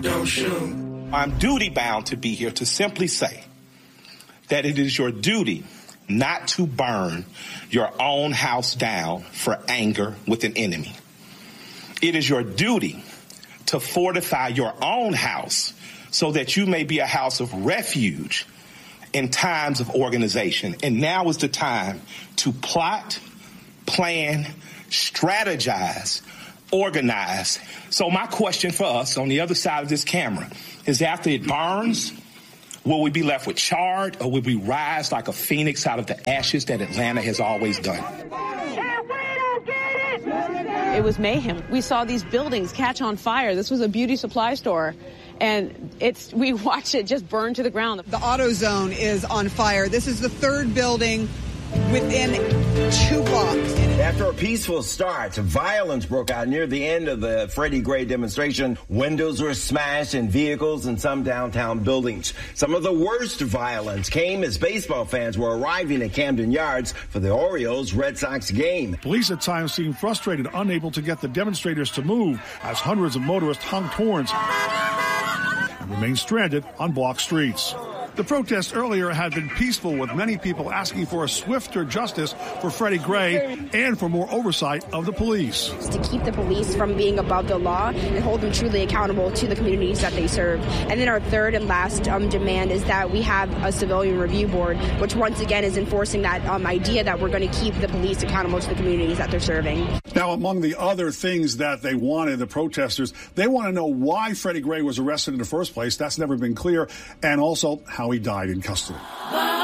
Don't shoot. I'm duty bound to be here to simply say that it is your duty not to burn your own house down for anger with an enemy. It is your duty to fortify your own house so that you may be a house of refuge in times of organization. And now is the time to plot, plan, strategize, organize. So my question for us on the other side of this camera is, after it burns, will we be left with charred, or will we rise like a phoenix out of the ashes that Atlanta has always done? It was mayhem. We saw these buildings catch on fire. This was a beauty supply store, and we watched it just burn to the ground. The AutoZone is on fire. This is the third building within 2 blocks. After a peaceful start, violence broke out near the end of the Freddie Gray demonstration. Windows were smashed in vehicles in some downtown buildings. Some of the worst violence came as baseball fans were arriving at Camden Yards for the Orioles-Red Sox game. Police at times seemed frustrated, unable to get the demonstrators to move as hundreds of motorists honked horns and remained stranded on blocked streets. The protest earlier had been peaceful, with many people asking for a swifter justice for Freddie Gray and for more oversight of the police. To keep the police from being above the law and hold them truly accountable to the communities that they serve. And then our third and last demand is that we have a civilian review board, which once again is enforcing that idea that we're going to keep the police accountable to the communities that they're serving. Now, among the other things that they wanted, the protesters, they want to know why Freddie Gray was arrested in the first place. That's never been clear. And also how he died in custody.